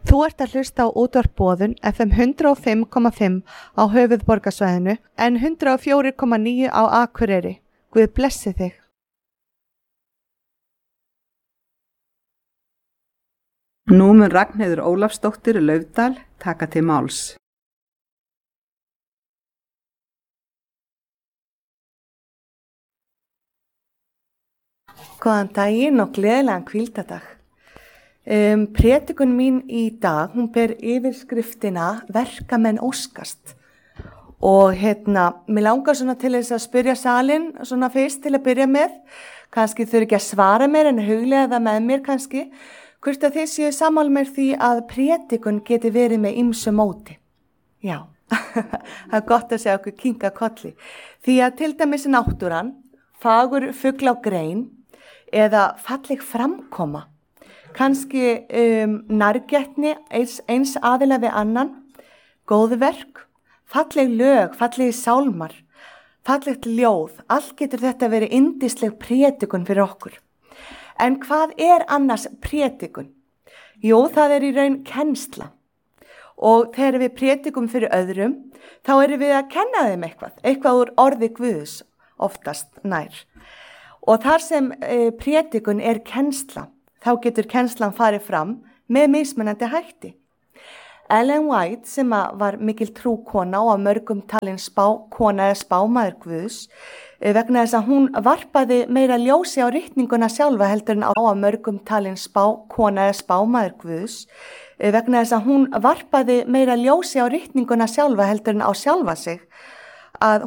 Þú ert að hlusta á útvarp Boðun FM 105,5 á höfuðborgarsvæðinu en 104,9 á Akureyri. Guð blessi þig. Nú mun Ragnheiður Ólafsdóttir Laufdal taka til máls. Góðan daginn og gleðilegan hvíldardag. Prédikun mín í dag, hún ber yfirskriftina Verkamenn óskast. Og mér langar svona til þess að spyrja salinn svona fyrst til að byrja með. Kannski þurfi ekki að svara mér en huglega það með mér kannski. Hvort að þið séu sammála mér því að prédikun geti verið með ýmsu móti. Já, það gott að segja okkur kinka kolli. Því að til dæmis náttúran, fagur fugl á grein eða falleg framkoma. Kannski nærgætni eins aðila við annan, góðverk, falleg lög, fallegi sálmar, fallegt ljóð, allt getur þetta verið yndisleg prédikun fyrir okkur. En hvað er annars prédikun? Jú, það er í raun kennsla. Og þegar við prédikum fyrir öðrum, þá erum við að kenna þeim eitthvað úr orði Guðs, oftast nær. Og þar sem prédikun er kennsla, þá getur kennslan farið fram með mismunandi hætti. Ellen White, sem var mikil trúkona og að mörgum talin spákona eða spámaður Guðs, vegna þess að hún varpaði meira ljósi á ritninguna sjálfa heldur en á að mörgum talin spákona eða spámaður Guðs, vegna þess að hún varpaði meira ljósi á ritninguna sjálfa heldur en á sjálfa sig, að